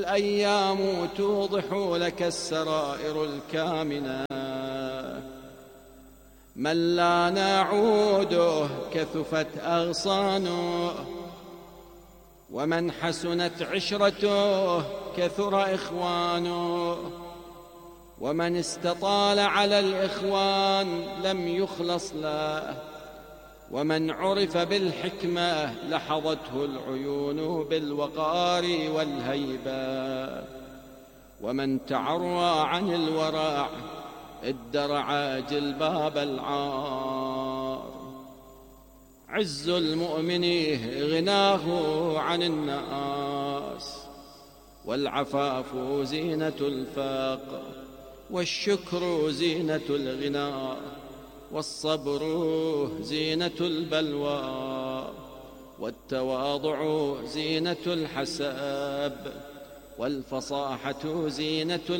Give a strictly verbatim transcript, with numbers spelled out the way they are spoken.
الأيام توضح لك السرائر الكامنة، من لا نعوده كثفت أغصانه، ومن حسنت عشرته كثر إخوانه، ومن استطال على الإخوان لم يخلص له، ومن عرف بالحكمة لحظته العيون بالوقار والهيبة، ومن تعرى عن الورع ادرع جلباب العار. عز المؤمن غناه عن الناس، والعفاف زينة الفقر، والشكر زينة الغنى، والصبر زينة البلوى، والتواضع زينة الحسب، والفصاحة زينة